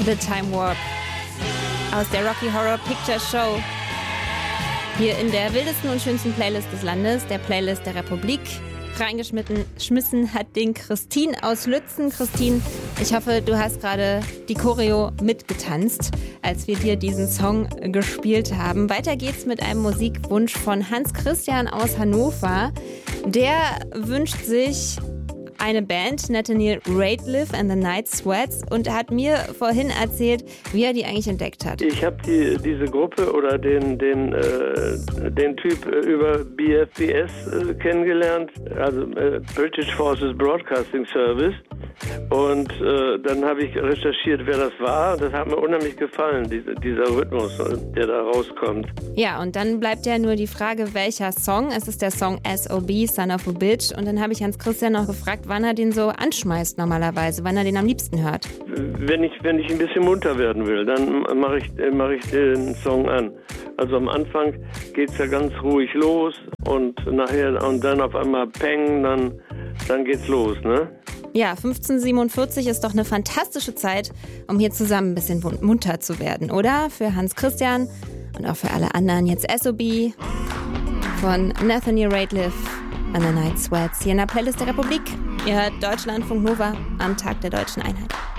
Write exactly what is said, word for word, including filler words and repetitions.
The Time Warp aus der Rocky Horror Picture Show. Hier in der wildesten und schönsten Playlist des Landes, der Playlist der Republik. Reingeschmissen hat den Christine aus Lützen. Christine, ich hoffe, du hast gerade die Choreo mitgetanzt, als wir dir diesen Song gespielt haben. Weiter geht's mit einem Musikwunsch von Hans Christian aus Hannover. Der wünscht sich eine Band, Nathaniel Rateliff and the Night Sweats, und er hat mir vorhin erzählt, wie er die eigentlich entdeckt hat. Ich habe die, diese Gruppe oder den, den, äh, den Typ über B F B S äh, kennengelernt, also äh, British Forces Broadcasting Service. Und äh, dann habe ich recherchiert, wer das war. Das hat mir unheimlich gefallen, diese, dieser Rhythmus, der da rauskommt. Ja, und dann bleibt ja nur die Frage, welcher Song. Es ist der Song S O B, Son of a Bitch. Und dann habe ich Hans Christian noch gefragt, wann er den so anschmeißt normalerweise, wann er den am liebsten hört. Wenn ich, wenn ich ein bisschen munter werden will, dann mache ich, mach ich den Song an. Also am Anfang geht es ja ganz ruhig los und nachher und dann auf einmal Peng, dann, dann geht's los, ne? Ja, fünfzehn Uhr siebenundvierzig ist doch eine fantastische Zeit, um hier zusammen ein bisschen munter zu werden, oder? Für Hans Christian und auch für alle anderen jetzt S O B von Nathaniel Rateliff and the Night Sweats hier in der Playlist der Republik. Ihr hört Deutschlandfunk Nova am Tag der Deutschen Einheit.